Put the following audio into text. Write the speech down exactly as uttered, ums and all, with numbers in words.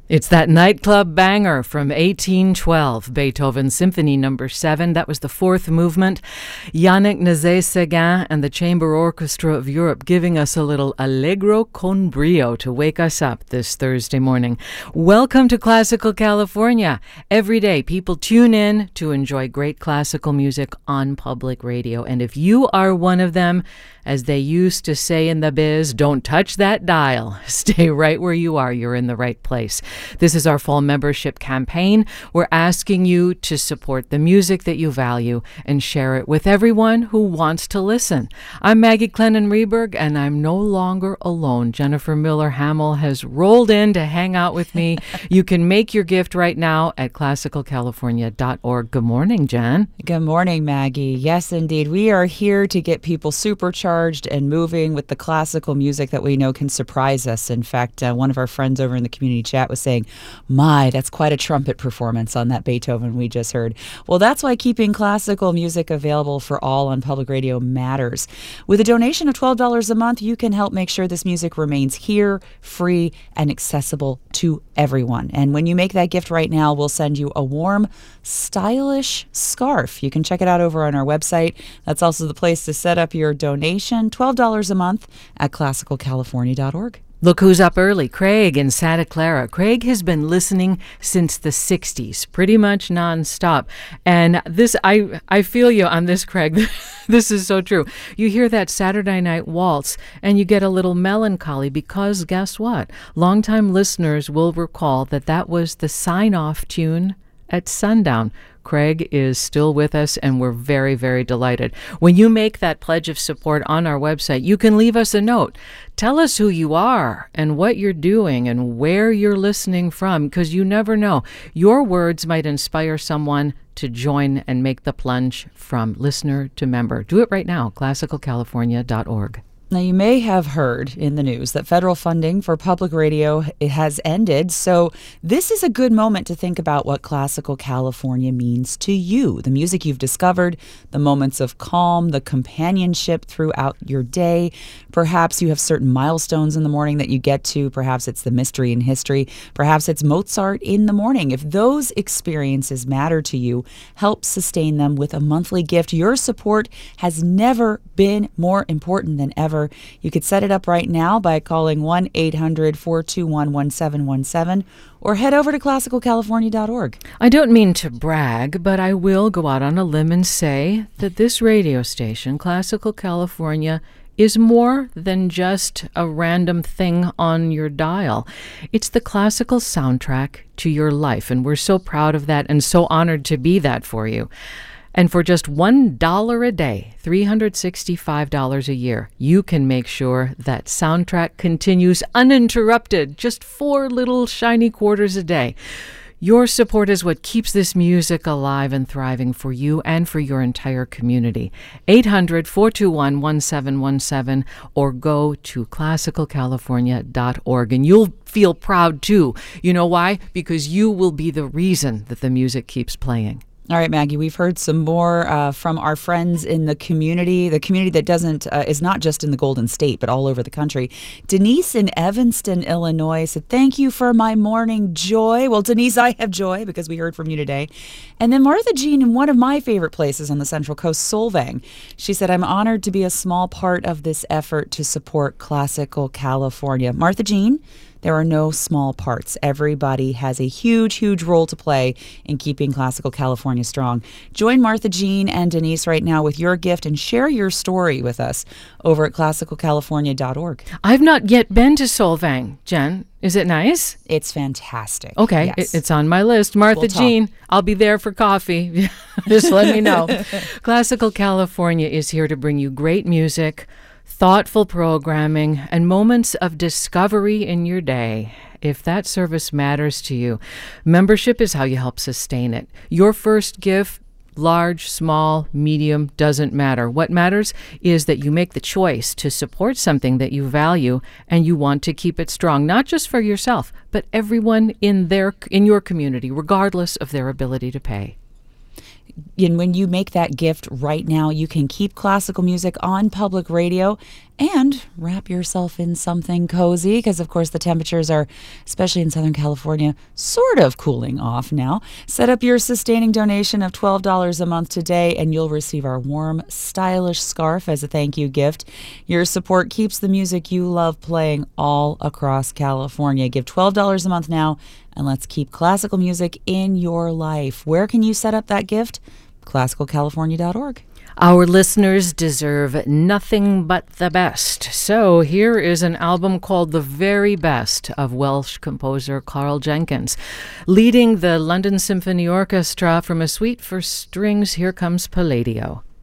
It's that nightclub banger from eighteen twelve, Beethoven Symphony Number seven. That was the fourth movement. Yannick Nézet-Séguin and the Chamber Orchestra of Europe giving us a little Allegro con brio to wake us up this Thursday morning. Welcome to Classical California. Every day, people tune in to enjoy great classical music on public radio. And if you are one of them, as they used to say in the biz, don't touch that dial. Stay right where you are. You're in the right place. This is our fall membership campaign. We're asking you to support the music that you value and share it with everyone who wants to listen. I'm Maggie Clennon-Reberg, and I'm no longer alone. Jennifer Miller-Hamill has rolled in to hang out with me. You can make your gift right now at classical california dot org. Good morning, Jen. Good morning, Maggie. Yes, indeed. We are here to get people supercharged and moving with the classical music that we know can surprise us. In fact, uh, one of our friends over in the community chat was saying, my, that's quite a trumpet performance on that Beethoven we just heard. Well, that's why keeping classical music available for all on public radio matters. With a donation of twelve dollars a month, you can help make sure this music remains here, free, and accessible to everyone. And when you make that gift right now, we'll send you a warm, stylish scarf. You can check it out over on our website. That's also the place to set up your donation. twelve dollars a month at classical california dot org. Look who's up early. Craig in Santa Clara. Craig has been listening since the sixties, pretty much nonstop. And this, I I feel you on this, Craig. This is so true. You hear that Saturday Night Waltz and you get a little melancholy because guess what? Longtime listeners will recall that that was the sign-off tune at sundown. Craig is still with us, and we're very, very delighted. When you make that pledge of support on our website, you can leave us a note. Tell us who you are and what you're doing and where you're listening from, because you never know. Your words might inspire someone to join and make the plunge from listener to member. Do it right now, classical california dot org. Now, you may have heard in the news that federal funding for public radio has ended, so this is a good moment to think about what Classical California means to you. The music you've discovered, the moments of calm, the companionship throughout your day. Perhaps you have certain milestones in the morning that you get to. Perhaps it's the mystery in history. Perhaps it's Mozart in the morning. If those experiences matter to you, help sustain them with a monthly gift. Your support has never been more important than ever. You could set it up right now by calling one eight hundred four two one one seven one seven or head over to classical california dot org. I don't mean to brag, but I will go out on a limb and say that this radio station, Classical California, is more than just a random thing on your dial. It's the classical soundtrack to your life, and we're so proud of that and so honored to be that for you. And for just one dollar a day, three hundred sixty-five dollars a year, you can make sure that soundtrack continues uninterrupted, just four little shiny quarters a day. Your support is what keeps this music alive and thriving for you and for your entire community. eight hundred four two one one seven one seven or go to classical california dot org. And you'll feel proud too. You know why? Because you will be the reason that the music keeps playing. All right, Maggie, we've heard some more uh, from our friends in the community, the community that doesn't uh, is not just in the Golden State, but all over the country. Denise in Evanston, Illinois said, thank you for my morning joy. Well, Denise, I have joy because we heard from you today. And then Martha Jean in one of my favorite places on the Central Coast, Solvang. She said, I'm honored to be a small part of this effort to support Classical California. Martha Jean, there are no small parts. Everybody has a huge, huge role to play in keeping Classical California strong. Join Martha Jean and Denise right now with your gift and share your story with us over at classical california dot org. I've not yet been to Solvang, Jen. Is it nice? It's fantastic. Okay, yes. It's on my list. Martha We'll Jean, I'll be there for coffee. Just let me know. Classical California is here to bring you great music, thoughtful programming, and moments of discovery in your day. If that service matters to you, membership is how you help sustain it. Your first gift, large, small, medium, doesn't matter. What matters is that you make the choice to support something that you value and you want to keep it strong, not just for yourself, but everyone in their in your community, regardless of their ability to pay. And when you make that gift right now, you can keep classical music on public radio And wrap yourself in something cozy because, of course, the temperatures are, especially in Southern California, sort of cooling off now. Set up your sustaining donation of twelve dollars a month today, and you'll receive our warm, stylish scarf as a thank you gift. Your support keeps the music you love playing all across California. Give twelve dollars a month now, and let's keep classical music in your life. Where can you set up that gift? classical california dot org. Our listeners deserve nothing but the best. So here is an album called The Very Best of Welsh composer Carl Jenkins. Leading the London Symphony Orchestra from a suite for strings, here comes Palladio.